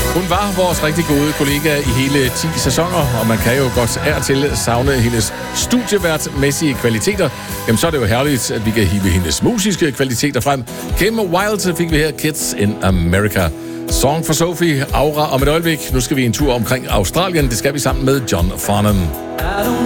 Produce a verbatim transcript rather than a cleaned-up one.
Hun var vores rigtig gode kollega i hele ti sæsoner, og man kan jo godt af og til savne hendes studieværtmæssige kvaliteter. Jamen, så er det jo herligt, at vi kan hive hendes musiske kvaliteter frem. Kim Wilde fik vi her, Kids in America. Song for Sophie, Aura om et øjeblik. Nu skal vi en tur omkring Australien. Det skal vi sammen med John Farnham.